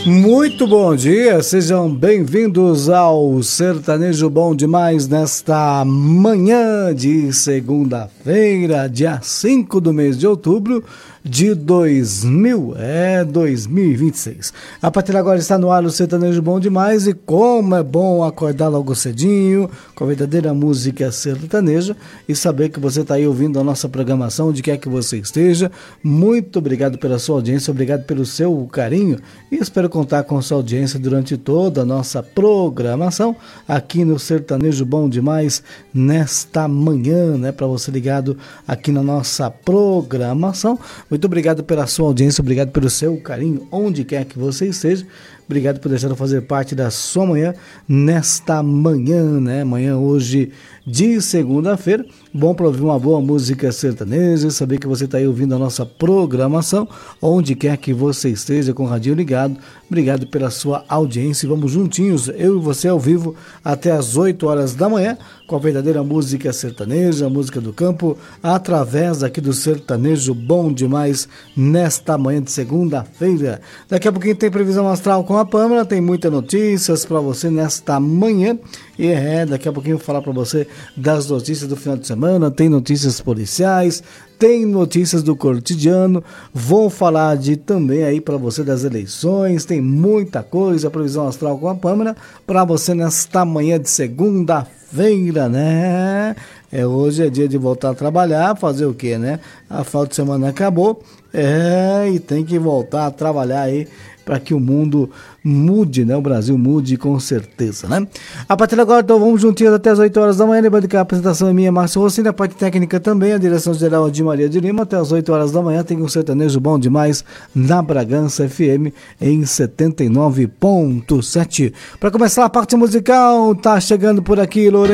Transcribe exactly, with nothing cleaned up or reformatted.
Muito bom dia, sejam bem-vindos ao Sertanejo Bom Demais nesta manhã de segunda-feira, dia cinco do mês de outubro de dois mil, é, dois mil e vinte e seis. A partir de agora está no ar o Sertanejo Bom Demais e como é bom acordar logo cedinho com a verdadeira música sertaneja e saber que você está aí ouvindo a nossa programação, onde quer que você esteja. Muito obrigado pela sua audiência, obrigado pelo seu carinho e espero contar com a sua audiência durante toda a nossa programação aqui no Sertanejo Bom Demais nesta manhã, né, para você ligado aqui na nossa programação. Muito obrigado pela sua audiência, obrigado pelo seu carinho, onde quer que você esteja. Obrigado por deixar eu fazer parte da sua manhã, nesta manhã, né? Manhã hoje de segunda-feira. Bom para ouvir uma boa música sertaneja, saber que você está aí ouvindo a nossa programação, onde quer que você esteja com o radinho ligado. Obrigado pela sua audiência e vamos juntinhos, eu e você ao vivo, até as oito horas da manhã, com a verdadeira música sertaneja, a música do campo, através aqui do Sertanejo Bom Demais, nesta manhã de segunda-feira. Daqui a pouquinho tem previsão astral com a Pâmela, tem muitas notícias para você nesta manhã. E é, daqui a pouquinho eu vou falar para você das notícias do final de semana, tem notícias policiais, tem notícias do cotidiano, vou falar de também aí para você das eleições, tem muita coisa, previsão astral com a Pâmela, para você nesta manhã de segunda-feira, né? É, hoje é dia de voltar a trabalhar, fazer o quê, né? A final de semana acabou, é, e tem que voltar a trabalhar aí, para que o mundo mude, né? O Brasil mude com certeza, né? A partir de agora, então, vamos juntinhos até as oito horas da manhã. Lembrando que a apresentação é minha, Márcio Rossini, a parte técnica também, a direção geral de Maria de Lima. Até as oito horas da manhã tem um sertanejo bom demais na Bragança F M em setenta e nove ponto sete. Para começar a parte musical, tá chegando por aqui, Lorena.